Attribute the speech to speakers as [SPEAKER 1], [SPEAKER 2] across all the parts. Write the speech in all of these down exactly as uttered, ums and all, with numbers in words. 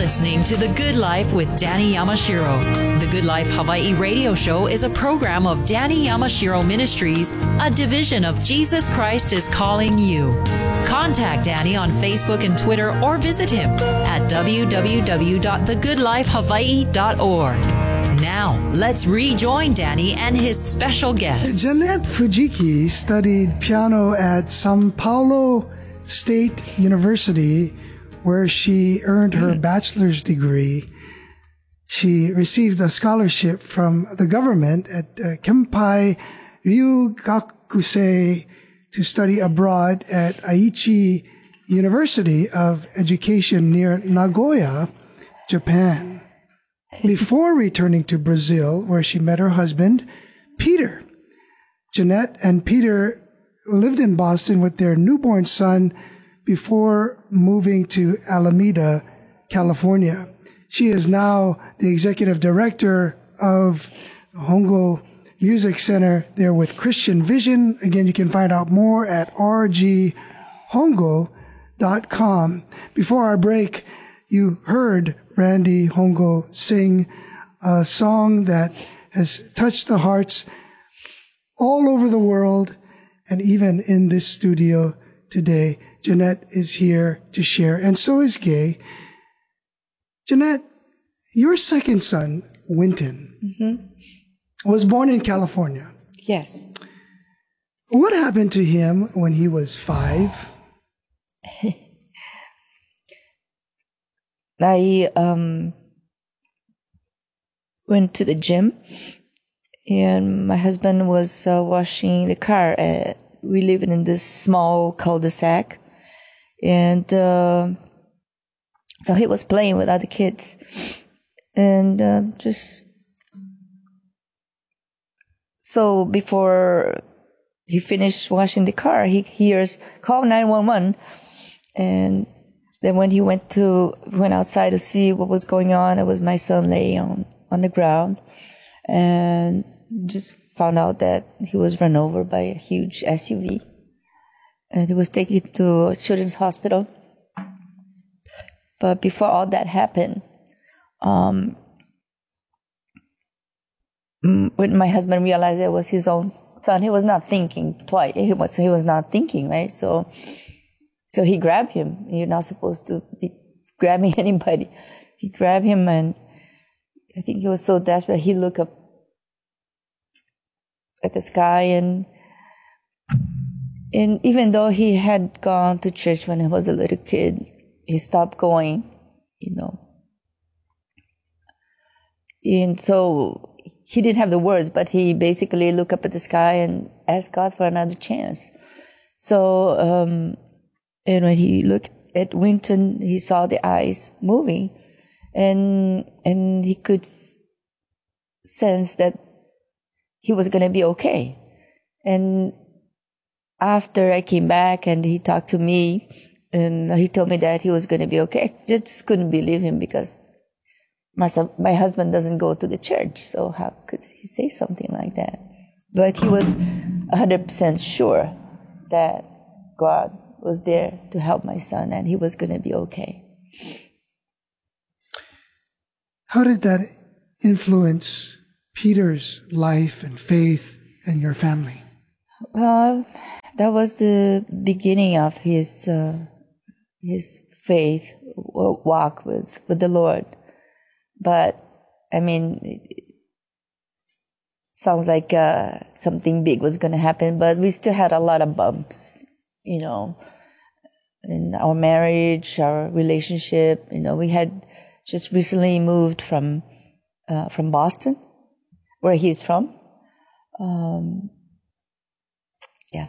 [SPEAKER 1] listening to The Good Life with Danny Yamashiro. The Good Life Hawaii radio show is a program of Danny Yamashiro Ministries, a division of Jesus Christ is Calling You. Contact Danny on Facebook and Twitter or visit him at w w w dot the good life hawaii dot org. Now, let's rejoin Danny and his special guest.
[SPEAKER 2] Jeanette Fujiki studied piano at São Paulo State University, where she earned her bachelor's degree. She received a scholarship from the government at uh, Kempai Ryugakusei to study abroad at Aichi University of Education near Nagoya, Japan, before returning to Brazil, where she met her husband, Peter. Jeanette and Peter lived in Boston with their newborn son before moving to Alameda, California. She is now the executive director of Hongo Music Center there with Christian Vision. Again, you can find out more at r g hongo dot com. Before our break, you heard Randy Hongo sing a song that has touched the hearts all over the world and even in this studio today. Jeanette is here to share, and so is Gay. Jeanette, your second son, Winton, mm-hmm. was born in California.
[SPEAKER 3] Yes.
[SPEAKER 2] What happened to him when he was five?
[SPEAKER 3] I um, went to the gym, and my husband was uh, washing the car. Uh, we live in this small cul-de-sac, and uh, so he was playing with other kids, and uh, just so before he finished washing the car, he hears call nine one one, and then when he went to went outside to see what was going on, it was my son laying on, on the ground, and just found out that he was run over by a huge S U V, and he was taken to a children's hospital. But before all that happened, um, when my husband realized it was his own son, he was not thinking twice. He was, he was not thinking, right? So, so he grabbed him. You're not supposed to be grabbing anybody. He grabbed him, and I think he was so desperate, he looked up at the sky, and and even though he had gone to church when he was a little kid, he stopped going, you know. And so he didn't have the words, but he basically looked up at the sky and asked God for another chance. So, um, and when he looked at Winton, he saw the eyes moving, and and he could sense that he was going to be okay. And after I came back and he talked to me, and he told me that he was going to be okay, I just couldn't believe him, because my son, my husband doesn't go to the church, so how could he say something like that? But he was one hundred percent sure that God was there to help my son, and he was going to be okay.
[SPEAKER 2] How did that influence Peter's life and faith and your family?
[SPEAKER 3] Uh, that was the beginning of his uh, his faith walk with, with the Lord. But, I mean, it sounds like uh, something big was going to happen, but we still had a lot of bumps, you know, in our marriage, our relationship. You know, we had just recently moved from uh, from Boston, where he's from. Um, yeah.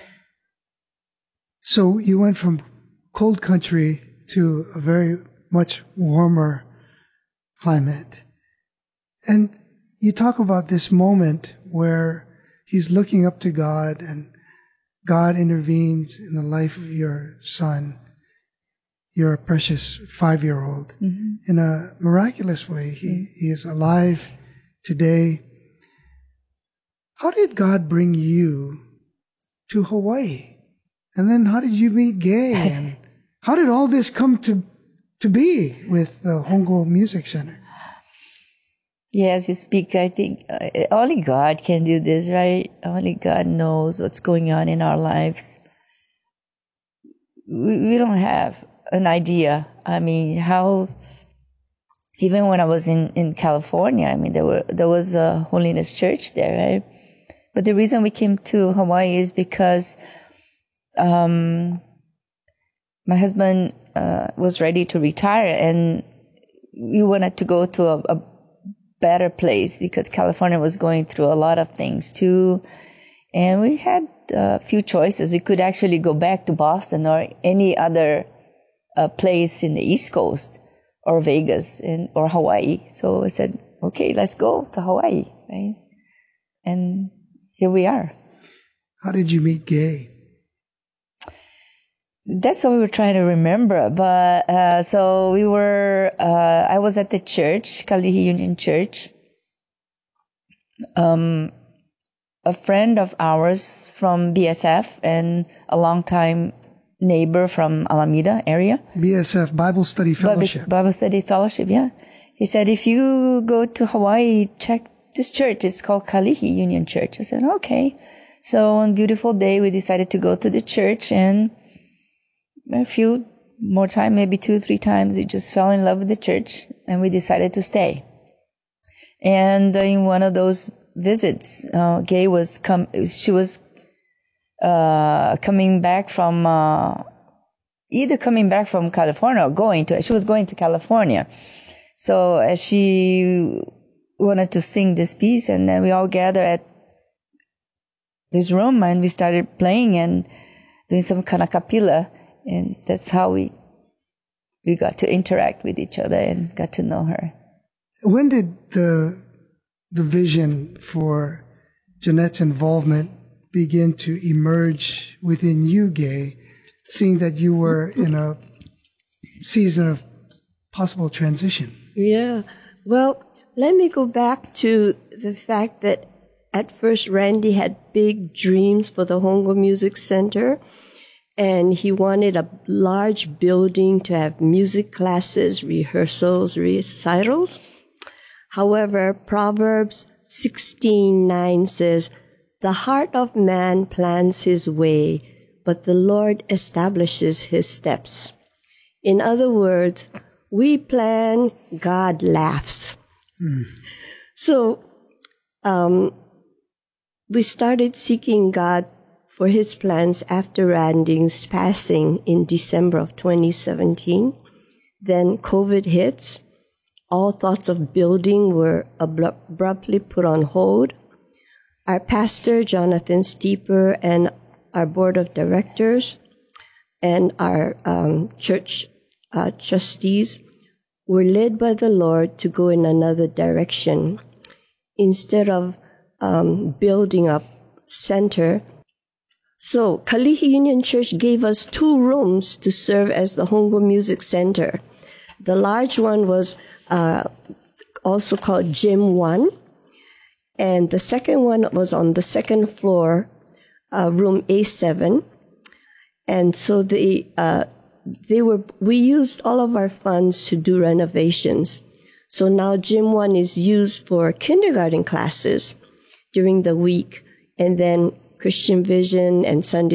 [SPEAKER 2] So you went from cold country to a very much warmer climate. And you talk about this moment where he's looking up to God and God intervenes in the life of your son, your precious five-year-old, mm-hmm. in a miraculous way. He, he is alive today. How did God bring you to Hawaii? And then how did you meet Gay? And how did all this come to to be with the Hongo Music Center?
[SPEAKER 3] Yes, you speak, I think uh, only God can do this, right? Only God knows what's going on in our lives. We, we don't have an idea. I mean, how, even when I was in, in California, I mean, there were there was a Holiness Church there, right? But the reason we came to Hawaii is because um, my husband uh, was ready to retire, and we wanted to go to a, a better place because California was going through a lot of things too. And we had a few choices. We could actually go back to Boston or any other uh, place in the East Coast or Vegas in, or Hawaii. So I said, okay, let's go to Hawaii, right? And here we are.
[SPEAKER 2] How did you meet Gay?
[SPEAKER 3] That's what we were trying to remember. But uh, so we were, uh, I was at the church, Kalihi Union Church. Um, a friend of ours from B S F and a longtime neighbor from Alameda area.
[SPEAKER 2] B S F, Bible Study Fellowship.
[SPEAKER 3] Bible Study Fellowship, yeah. He said, if you go to Hawaii, check this church. It's called Kalihi Union Church. I said, okay. So on a beautiful day, we decided to go to the church, and a few more times, maybe two, three times, we just fell in love with the church, and we decided to stay. And in one of those visits, uh, Gay was come. She was uh, coming back from uh, either coming back from California or going to. She was going to California, so as she wanted to sing this piece, and then we all gathered at this room, and we started playing and doing some kind of capilla. And that's how we we got to interact with each other and got to know her.
[SPEAKER 2] When did the the vision for Jeanette's involvement begin to emerge within you, Gay, seeing that you were in a season of possible transition?
[SPEAKER 4] Yeah. Well, let me go back to the fact that at first Randy had big dreams for the Hongo Music Center. And he wanted a large building to have music classes, rehearsals, recitals. However, Proverbs sixteen nine says, "The heart of man plans his way, but the Lord establishes his steps." In other words, we plan, God laughs. Mm. So um, we started seeking God for his plans after Randy's passing in December of twenty seventeen. Then COVID hits. All thoughts of building were abruptly put on hold. Our pastor, Jonathan Steeper, and our board of directors and our um, church uh, trustees were led by the Lord to go in another direction. Instead of um, building up center, so Kalihi Union Church gave us two rooms to serve as the Hongo Music Center. The large one was uh, also called Gym One, and the second one was on the second floor, uh, room A seven. And so they uh, they were we used all of our funds to do renovations. So now Gym One is used for kindergarten classes during the week, and then Christian Vision and Sunday